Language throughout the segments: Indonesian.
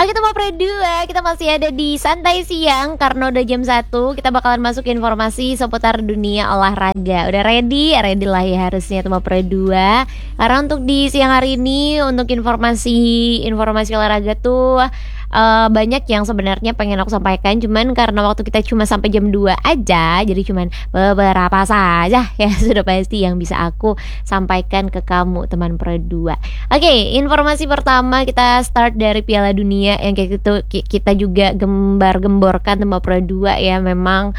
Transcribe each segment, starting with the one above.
Oke teman Pro 2, kita masih ada di Santai Siang. Karena udah jam 1, kita bakalan masuk informasi seputar dunia olahraga. Udah ready? Ready lah ya harusnya teman Pro 2. Karena untuk di siang hari ini, untuk informasi olahraga tuh banyak yang sebenarnya pengen aku sampaikan. Cuman karena waktu kita cuma sampai jam 2 aja, jadi cuman beberapa saja ya sudah pasti yang bisa aku sampaikan ke kamu teman Pro 2. Oke, informasi pertama kita start dari Piala Dunia yang kayak gitu kita juga gembar-gemborkan teman Pro 2 ya. Memang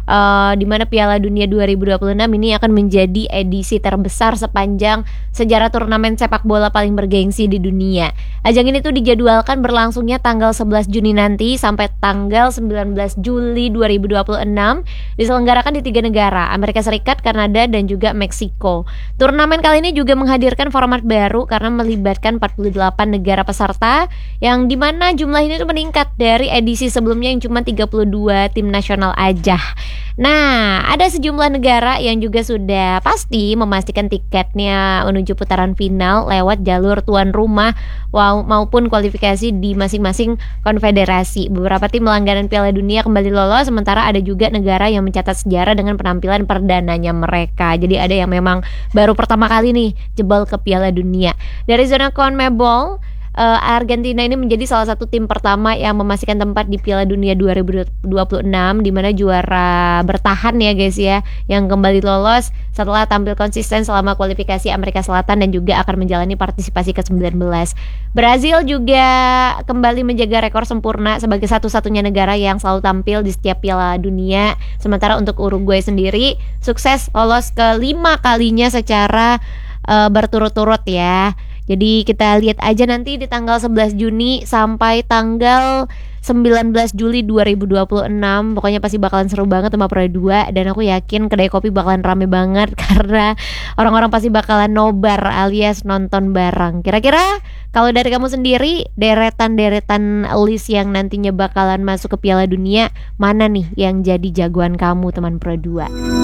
di mana Piala Dunia 2026 ini akan menjadi edisi terbesar sepanjang sejarah turnamen sepak bola paling bergengsi di dunia. Ajang ini tuh dijadwalkan berlangsungnya tanggal 11 Juni nanti sampai tanggal 19 Juli 2026. Diselenggarakan di 3 negara, Amerika Serikat, Kanada, dan juga Meksiko. Turnamen kali ini juga menghadirkan format baru karena melibatkan 48 negara peserta, yang dimana jumlah ini tuh meningkat dari edisi sebelumnya yang cuma 32 tim nasional aja. Nah, ada sejumlah negara yang juga sudah pasti memastikan tiketnya menuju putaran final lewat jalur tuan rumah maupun kualifikasi di masing-masing konfederasi. Beberapa tim langganan Piala Dunia kembali lolos, sementara ada juga negara yang mencatat sejarah dengan penampilan perdananya mereka. Jadi ada yang memang baru pertama kali nih jebol ke Piala Dunia. Dari zona CONMEBOL, Argentina ini menjadi salah satu tim pertama yang memastikan tempat di Piala Dunia 2026, di mana juara bertahan ya guys ya, yang kembali lolos setelah tampil konsisten selama kualifikasi Amerika Selatan dan juga akan menjalani partisipasi ke-19. Brazil juga kembali menjaga rekor sempurna sebagai satu-satunya negara yang selalu tampil di setiap Piala Dunia. Sementara untuk Uruguay sendiri sukses lolos ke 5 kalinya secara berturut-turut ya. Jadi kita lihat aja nanti di tanggal 11 Juni sampai tanggal 19 Juli 2026. Pokoknya pasti bakalan seru banget sama Pro 2. Dan aku yakin kedai kopi bakalan rame banget karena orang-orang pasti bakalan nobar alias nonton bareng. Kira-kira kalau dari kamu sendiri, deretan-deretan list yang nantinya bakalan masuk ke Piala Dunia, mana nih yang jadi jagoan kamu teman Pro 2?